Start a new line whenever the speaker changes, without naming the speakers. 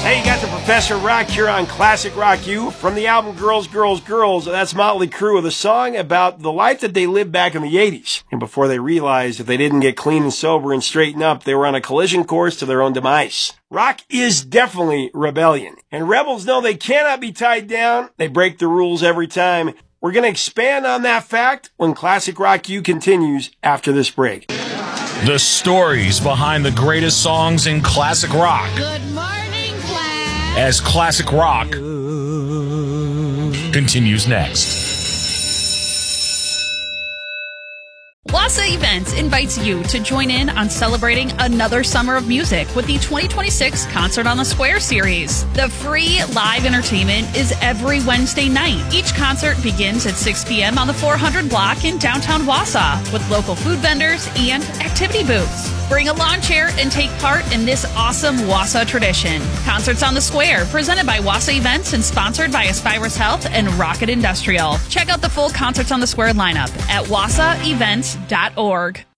Hey, you got the Professor Rock here on Classic Rock U from the album Girls, Girls, Girls. That's Motley Crue with a song about the life that they lived back in the 80s. And before they realized if they didn't get clean and sober and straighten up, they were on a collision course to their own demise. Rock is definitely rebellion. And rebels know they cannot be tied down. They break the rules every time. We're going to expand on that fact when Classic Rock U continues after this break.
The stories behind the greatest songs in classic rock.
Good morning, class.
As Classic Rock continues next.
Wassa Events invites you to join in on celebrating another summer of music with the 2026 Concert on the Square series. The free live entertainment is every Wednesday night. Each concert begins at 6 p.m. on the 400 block in downtown Wausau with local food vendors and activity booths. Bring a lawn chair and take part in this awesome Wausau tradition. Concerts on the Square, presented by Wassa Events and sponsored by Aspirus Health and Rocket Industrial. Check out the full Concerts on the Square lineup at wassaevents.org.